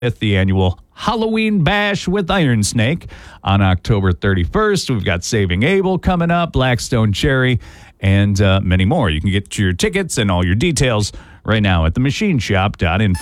at the annual Halloween Bash with Iron Snake on October 31st. We've got Saving Abel coming up, Blackstone Cherry, and many more. You can get your tickets and all your details right now at themachineshop.info.